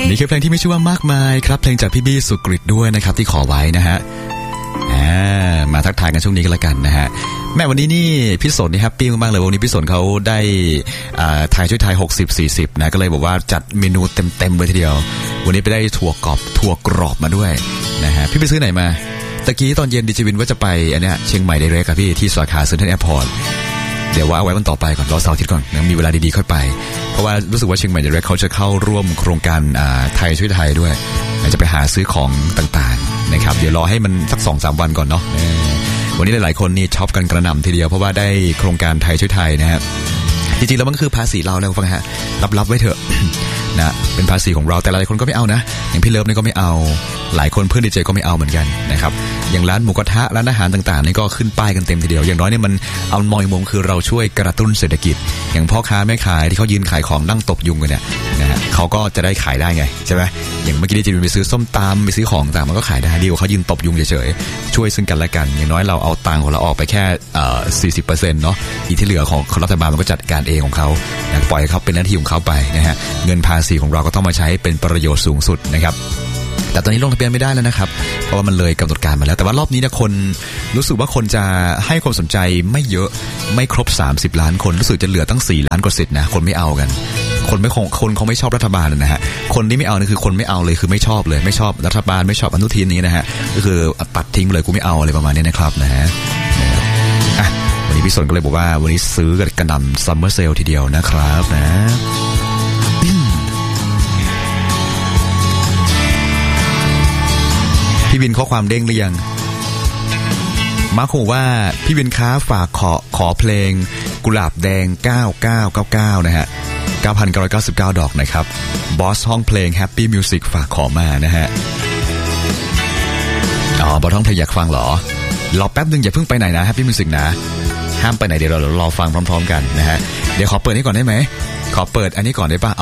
นี่คือเพลงที่มีชื่อว่ามากมายครับเพลงจากพี่บี้สุกฤตด้วยนะครับที่ขอไว้นะฮะมาทักทายกันช่วงนี้กันละกันนะฮะแม่วันนี้นี่พี่สนนี่แฮปปี้มากๆเลยวันนี้พี่สนเขาได้ทายช่วยทาย60-40นะก็เลยบอกว่าจัดเมนูเต็มเลยทีเดียววันนี้ไปได้ถั่วกรอบมาด้วยนะฮะพี่ไปซื้อไหนมาตะกี้ตอนเย็นดิจิวินว่าจะไปอันเนี้ยเชียงใหม่ไดเรกครับพี่ที่สาขาเซ็นทรัลแอร์พอร์ตเดี๋ยวว่าเอาไว้วันต่อไปก่อนรอเสาร์อาทิตย์ก่อนนะมีเวลาดีๆค่อยไปเพราะว่ารู้สึกว่าเชียงใหม่ไดเรกเขาจะเข้าร่วมโครงการไทยช่วยไทยด้วยจะไปหาซื้อของต่างๆนะครับเดี๋ยวรอให้มันสัก 2-3 วันก่อนเนาะวันนี้หลายๆคนนี่ช็อปกันกระหน่ำทีเดียวเพราะว่าได้โครงการไทยช่วยไทยนะครับจริงๆแล้วมันก็คือภาษีเราแล้วฟังฮะรับไว้เถอะนะเป็นภาษีของเราแต่หลายคนก็ไม่เอานะอย่างพี่เลิฟนี่ก็ไม่เอาหลายคนเพื่อนดีเจก็ไม่เอาเหมือนกันนะครับอย่างร้านหมูกระทะร้านอาหารต่างๆนี่ก็ขึ้นป้ายกันเต็มทีเดียวอย่างน้อยเนี่ยมันเอามองคือเราช่วยกระตุ้นเศรษฐกิจอย่างพ่อค้าแม่ขายที่เขายืนขายของนั่งตบยุงกันเนี่ยนะฮะเขาก็จะได้ขายได้ไงใช่ไหมอย่างเมื่อกี้ที่จะไปซื้อส้มตำไปซื้อของต่างมันก็ขายได้ดีกว่าเขายืนตบยุงเฉยๆช่วยซึ่งกันและกันอย่างน้อยเราเอาตังค์ของเราออกไปแค่40%เนาะอีกที่เหลือของรัฐบาลมันก็จัดการเองของเขาปล่อยให้เขาเป็นหน้าที่ของเขาไปนะฮะเงินภาษีของเราก็ต้องมาใช้เป็นประโยชน์สูงสุดนะครับแต่ตอนนี้ลงทะเบียนไม่ได้แล้วนะครับเพราะว่ามันเลยกำหนดการมาแล้วแต่ว่ารอบนี้เนี่ยคนรู้สึกว่าคนจะให้ความสนใจไม่เยอะไม่ครบ30ล้านคนรู้สึกจะเหลือตั้ง4ล้านกว่าสิทธิ์นะคนไม่เอากันคนเขาไม่ชอบรัฐบาลนะฮะคนที่ไม่เอานี่คือคนไม่เอาเลยคือไม่ชอบเลยไม่ชอบรัฐบาลไม่ชอบอนุทินนี้นะฮะก็คือปัดทิ้งเลยกูไม่เอาอะไรประมาณนี้นะครับนะฮะวันนี้พี่สนก็เลยบอกว่าวันนี้ซื้อกันกระหน่ำซัมเมอร์เซลทีเดียวนะครับนะพี่วินข้อความเด้งหรือยังมาร์คบอกว่าพี่วินค้าฝากขอเพลงกุหลาบแดง9999นะฮะ 9,999 ดอกนะครับบอสห้องเพลง Happy Music ฝากขอมานะฮะบอสห้องเพลงอยากฟังเหรอรอแป๊บนึงอย่าเพิ่งไปไหนนะ Happy Music นะห้ามไปไหนเดี๋ยวเรารอฟังพร้อมๆกันนะฮะเดี๋ยวขอเปิดนี้ก่อนได้ไหมขอเปิดอันนี้ก่อนได้ป่ะ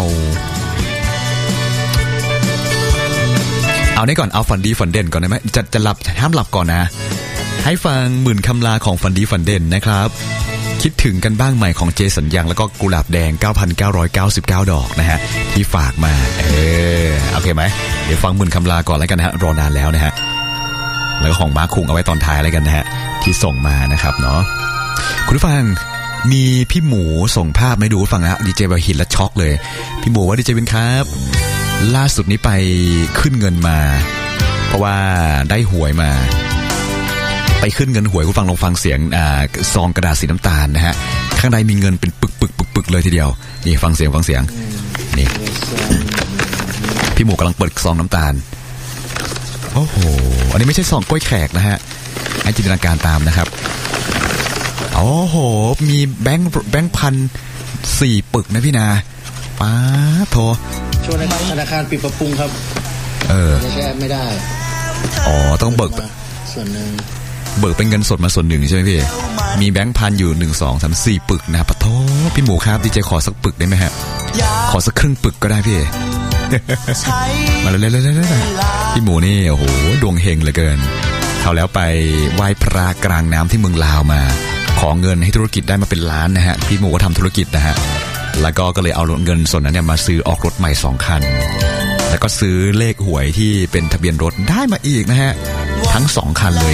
เอานี่ก่อนเอาฝันดีฝันเด่นก่อนได้ไหมจะหลับห้ามหลับก่อนนะให้ฟังหมื่นคำลาของฝันดีฝันเด่นนะครับคิดถึงกันบ้างใหม่ของเจสัญญังแล้วก็กุหลาบแดง 9,999 ดอกนะฮะที่ฝากมาโอเคไหมเดี๋ยวฟังหมื่นคำลาก่อนแล้วกันนะฮะรอนานแล้วนะฮะแล้วก็ของมาร์คคุงเอาไว้ตอนท้ายแล้วกันนะฮะที่ส่งมานะครับเนาะคุณผู้ฟังมีพี่หมูส่งภาพมาดูฟังนะดีเจแบบเห็นแล้วช็อกเลยพี่หมูว่าดีเจวินครับล่าสุดนี้ไปขึ้นเงินมาเพราะว่าได้หวยมาไปขึ้นเงินหวยคุณฟังลองฟังเสียงซองกระดาษสีน้ำตาลนะฮะข้างในมีเงินเป็นปึกเลยทีเดียวนี่ฟังเสียงนี่พี่หมูกำลังเปิดซองน้ำตาลโอ้โหอันนี้ไม่ใช่ซองกล้วยแขกนะฮะให้จินตนาการตามนะครับโอ้โหมีแบงค์พัน4 ปึกนะพี่นาป้าโทช่วงธนาคารปิดปรับปรุงครับใช้แอปไม่ได้ต้องเบิกส่วนนึงเบิกเป็นเงินสดมาส่วนหนึ่งใช่ไหมพี่มีแบงค์พันอยู่1 2 3 4 ปึกนะปะโทพี่หมูครับดีเจขอสักปึกได้ไหมฮะขอสักครึ่งปึกก็ได้พี่ มาเลยพี่หมูนี่โอ้โหดวงเฮงเหลือเกินเขาแล้วไปไหว้พระกลางน้ำที่เมืองลาวมาขอเงินให้ธุรกิจได้มาเป็นล้านนะฮะพี่หมูก็ทำธุรกิจนะฮะแล้วก็เลยเอาเงินส่วนนั้นเนี่ยมาซื้อออกรถใหม่2 คันแล้วก็ซื้อเลขหวยที่เป็นทะเบียนรถได้มาอีกนะฮะทั้ง2 คันเลย